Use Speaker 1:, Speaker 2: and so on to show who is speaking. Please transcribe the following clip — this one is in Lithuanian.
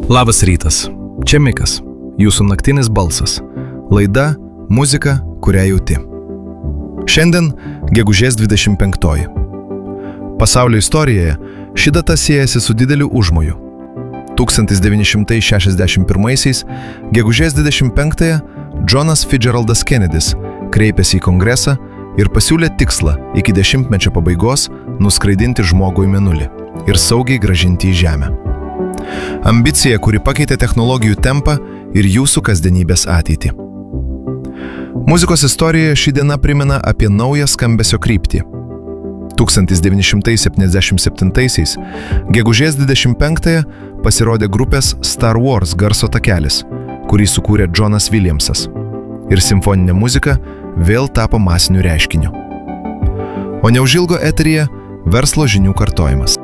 Speaker 1: Labas rytas, čia Mikas, jūsų naktinis balsas. Laida Muzika, kurią jauti. Šiandien gegužės 25. Pasaulio istorijoje ši data siejasi su dideliu užmoju. 1961 gegužės 25 Johnas Fitzgeraldas Kennedys kreipėsi į Kongresą ir pasiūlė tikslą iki 10-mečio pabaigos nuskraidinti žmogų į Mėnulį ir saugiai grąžinti į Žemę. Ambicija, kuri pakeitė technologijų tempą ir jūsų kasdienybės ateitį. Muzikos istorijoje ši diena primena apie naują skambesio kryptį. 1977 gegužės 25 pasirodė grupės Star Wars garso takelis, kurį sukūrė Johnas Williamsas. Ir simfoninė muzika vėl tapo masiniu reiškiniu. O neužilgo eteryje verslo žinių kartojimas.